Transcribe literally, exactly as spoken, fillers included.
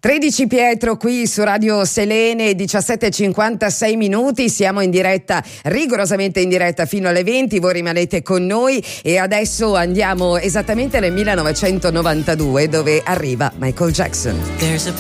tredici Pietro qui su Radio Selene, diciassette e cinquantasei minuti, siamo in diretta, rigorosamente in diretta fino alle venti, voi rimanete con noi e adesso andiamo esattamente nel millenovecentonovantadue dove arriva Michael Jackson. There's a